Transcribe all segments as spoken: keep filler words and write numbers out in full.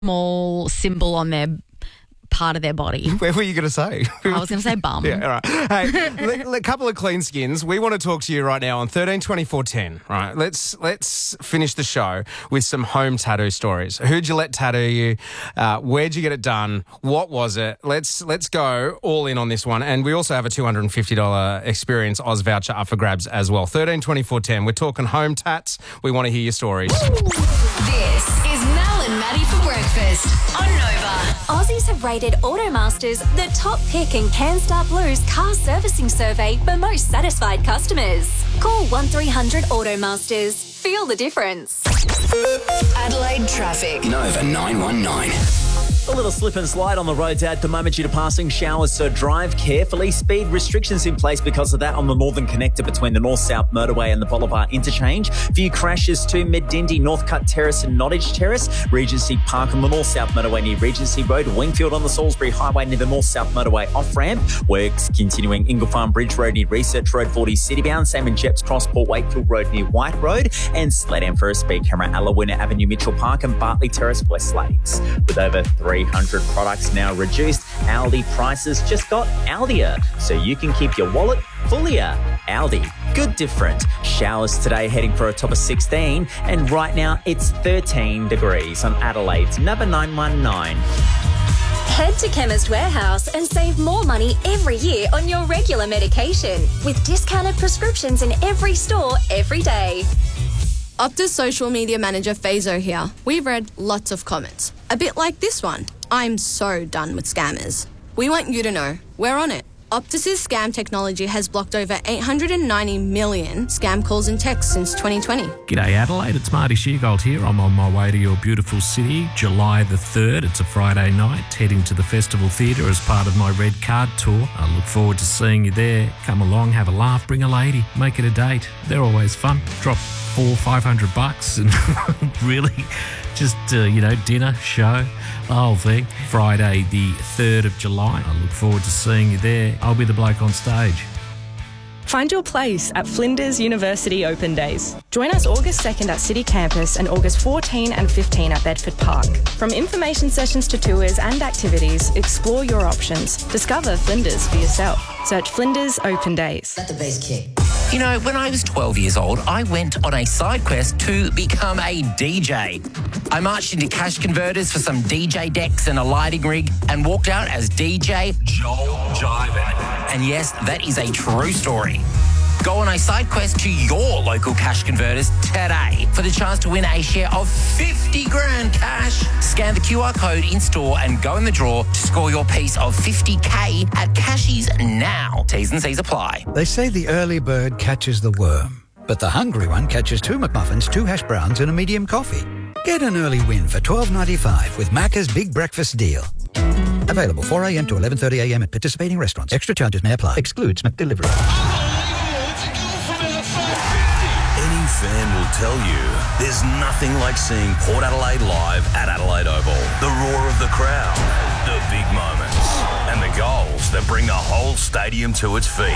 small symbol on their part of their body. Where were you going to say? I was going to say bum. Yeah, all right. Hey, a couple of clean skins. We want to talk to you right now on thirteen twenty-four ten. Right, let's let's finish the show with some home tattoo stories. Who'd you let tattoo you? Uh, where'd you get it done? What was it? Let's let's go all in on this one. And we also have a two hundred fifty dollars Experience Oz voucher up for grabs as well. thirteen twenty-four ten. We're talking home tats. We want to hear your stories. This is Mel and Maddie for breakfast on Nova. Aussies have rated Automasters the top pick in CanStar Blue's car servicing survey for most satisfied customers. Call one three hundred Automasters. Feel the difference. Adelaide traffic. Nova nine one nine. A little slip and slide on the roads at the moment due to passing showers, so drive carefully. Speed restrictions in place because of that on the northern connector between the north-south motorway and the Bolivar interchange. Few crashes to Mid-Dindy, Northcutt Terrace and Nottage Terrace. Regency Park on the north-south motorway near Regency Road. Wingfield on the Salisbury Highway near the north-south motorway off-ramp. Works continuing Ingle Farm Bridge Road near Research Road forty citybound. Same in Jeps Cross Port Wakefield Road near White Road. And Sledam for a speed camera at Lawina Avenue, Mitchell Park and Bartley Terrace, West Lakes. With over three hundred products now reduced, Aldi prices just got Aldier, so you can keep your wallet fullier. Aldi, good different. Showers today heading for a top of sixteen, and right now it's thirteen degrees on Adelaide's Nova nine one nine. Head to Chemist Warehouse and save more money every year on your regular medication with discounted prescriptions in every store every day. Optus social media manager Fazo here. We've read lots of comments. A bit like this one. I'm so done with scammers. We want you to know we're on it. Optus's scam technology has blocked over eight hundred ninety million scam calls and texts since twenty twenty. G'day Adelaide, it's Marty Sheargold here. I'm on my way to your beautiful city, July the third. It's a Friday night, heading to the Festival Theatre as part of my Red Card tour. I look forward to seeing you there. Come along, have a laugh, bring a lady, make it a date. They're always fun. Drop four, five hundred bucks and really just, uh, you know, dinner, show, the whole thing. Friday the third of July. I look forward to seeing you there. I'll be the bloke on stage. Find your place at Flinders University Open Days. Join us August second at City Campus and August fourteenth and fifteenth at Bedford Park. From information sessions to tours and activities, explore your options. Discover Flinders for yourself. Search Flinders Open Days. Let the bass kick. You know, when I was twelve years old, I went on a side quest to become a D J. I marched into cash converters for some D J decks and a lighting rig and walked out as D J Joel Jiven. And yes, that is a true story. Go on a side quest to your local cash converters today for the chance to win a share of fifty grand cash. Scan the Q R code in store and go in the draw to score your piece of fifty K at Cashies now. T's and C's apply. They say the early bird catches the worm, but the hungry one catches two McMuffins, two hash browns and a medium coffee. Get an early win for twelve ninety-five with Macca's Big Breakfast Deal. Available four a.m. to eleven thirty a.m. at participating restaurants. Extra charges may apply. Excludes McDelivery. Any fan will tell you there's nothing like seeing Port Adelaide live at Adelaide Oval. The roar of the crowd, the big moments, and the goals that bring the whole stadium to its feet.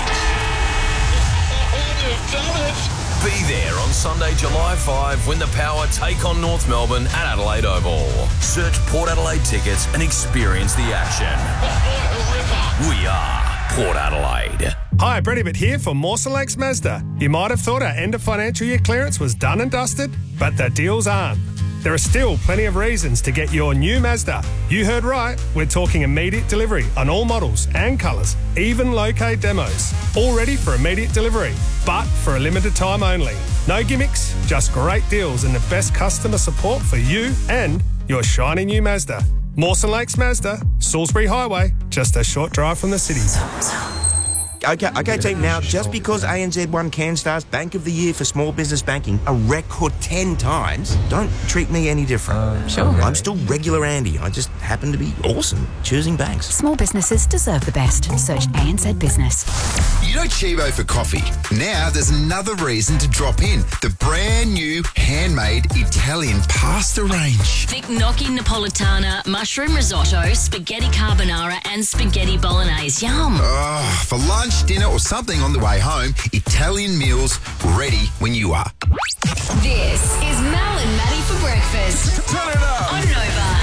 Be there on Sunday, July fifth when the Power take on North Melbourne at Adelaide Oval. Search Port Adelaide tickets and experience the action. We are Port Adelaide. Hi, Brett Ibbott here for Mawson Lakes Mazda. You might have thought our end of financial year clearance was done and dusted, but the deals aren't. There are still plenty of reasons to get your new Mazda. You heard right, we're talking immediate delivery on all models and colours, even low-K demos. All ready for immediate delivery, but for a limited time only. No gimmicks, just great deals and the best customer support for you and your shiny new Mazda. Mawson Lakes Mazda, Salisbury Highway, just a short drive from the city. Okay, okay, team. Now, just because A N Z won CanStar's Bank of the Year for small business banking a record ten times, don't treat me any different. Uh, sure. I'm still regular Andy. I just happen to be awesome choosing banks. Small businesses deserve the best. Search A N Z Business. You know Chibo for coffee. Now there's another reason to drop in. The brand new handmade Italian pasta range. Thick gnocchi napolitana, mushroom risotto, spaghetti carbonara and spaghetti bolognese. Yum. Oh, for lunch, dinner or something on the way home, Italian meals ready when you are. This is Mel and Maddie for breakfast. Turn it up. On Nova.